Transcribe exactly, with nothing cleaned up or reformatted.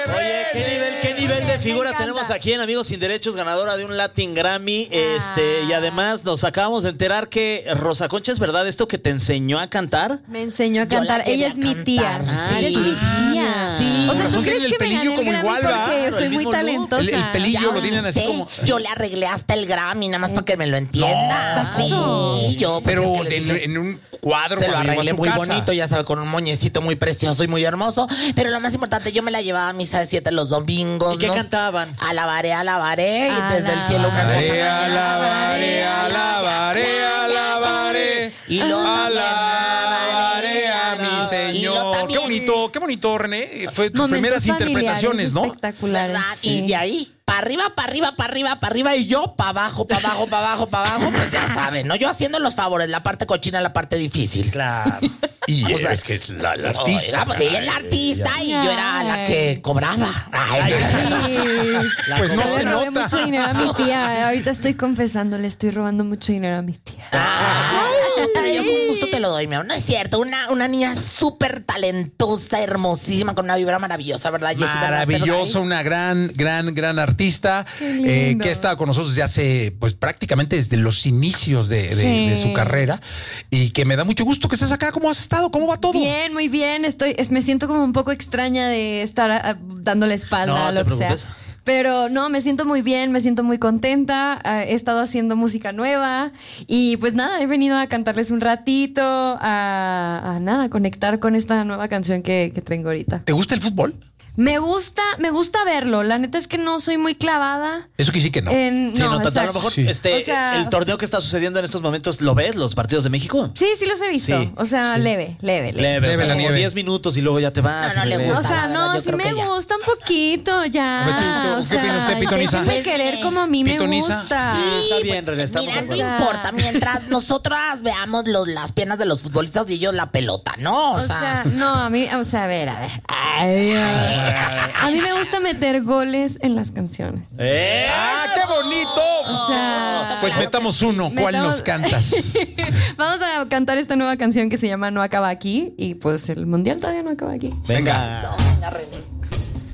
Oye, ¿qué nivel, qué nivel de figura tenemos aquí en Amigos Sin Derechos, ganadora de un Latin Grammy? Este, y además nos acabamos de enterar que Rosa Concha, ¿es verdad esto que te enseñó a cantar? Me enseñó a Yo la cantar. quería Ella es mi tía. cantar, Ah, sí. ella es mi tía. Sí. O sea, Razón ¿tú tiene crees el que me pelillo gané el como Grammy igual, ¿va? porque El soy muy mismo look. talentosa? El- el pelillo Ya lo tienen así sé, como... Yo le arreglé hasta el Grammy, nada más para que me lo entienda. No. Sí, yo. pues, Pero es que le en, dije- en un cuadro Se lo cuando llegó a arreglé su muy casa. bonito, ya sabe, con un moñecito muy precioso y muy hermoso. Pero lo más importante, yo me la llevaba a misa de siete los domingos. ¿Y qué nos- cantaban? Alabaré, alabaré. Y desde el cielo una Alabaré, hermosa mañana. alabaré, alabaré, alabaré. Y lo también Alabaré a mi Y lo Señor. Qué también- bonito, qué bonito, René. Fue tus Momentos primeras interpretaciones, familiares ¿no? espectaculares. ¿Verdad? Sí. Y de ahí, para arriba, para arriba, para arriba, para arriba, y yo para abajo, para abajo, para abajo, para abajo, pues ya saben, ¿no? Yo haciendo los favores, la parte cochina, la parte difícil. Claro. Y O sea, es que es la, la Oiga, artista. pues ella es la artista y yo era la que cobraba. Ay, Sí. Pues no Yo se le robé nota. mucho dinero a mi tía. Ahorita estoy confesando, le estoy robando mucho dinero a mi tía. Ay, yo con gusto te lo doy, mi amor. No es cierto, una, una niña súper talentosa, hermosísima, con una vibra maravillosa, ¿verdad, Jessy? ¿Verdad, Maravillosa, Fergay? una gran, gran, gran artista eh, lindo. que ha estado con nosotros desde hace, pues prácticamente desde los inicios de, de- Sí. de su carrera y que me da mucho gusto que estés acá. ¿Cómo has estado? ¿Cómo va todo? Bien, muy bien. Estoy, es- me siento como un poco extraña de estar ah, dándole espalda No a lo te que sea. preocupes. Pero no, me siento muy bien, me siento muy contenta. ah, he estado haciendo música nueva y pues nada, he venido a cantarles un ratito, a, a nada, a conectar con esta nueva canción que, que tengo ahorita. ¿Te gusta el fútbol? Me gusta, me gusta verlo. La neta es que no soy muy clavada. Eso quiere decir que no. En, Sí, no, no, tanto. A lo exacto. mejor Sí. este, O sea- el torneo que está sucediendo en estos momentos, ¿lo ves? ¿Los partidos de México? Sí, sí los he visto. Sí, O sea, leve, leve, leve. Leve, o sea, la como nieve. diez minutos y luego ya te vas. No, no y le regresas. O gusta. sea, la verdad, no, yo sí creo me que ya. gusta un poquito, ya. A ver, ¿tú- tú- o qué sea, opina usted, Pitoniza? déjenme querer como a mí me Pitoniza. gusta. Sí, está bien, René, estamos Mira, de no acuerdo. importa, mientras nosotras veamos los, las piernas de los futbolistas y ellos la pelota, ¿no? O, O sea, no, a mí, o sea, a ver, a ver. Ay, ay. A mí me gusta meter goles en las canciones. ¡Eh! ¡Ah, qué bonito! O sea, Pues metamos uno. ¿Cuál metamos- nos cantas? vamos a cantar esta nueva canción que se llama No acaba aquí y pues el mundial todavía no acaba aquí. Venga. venga, René.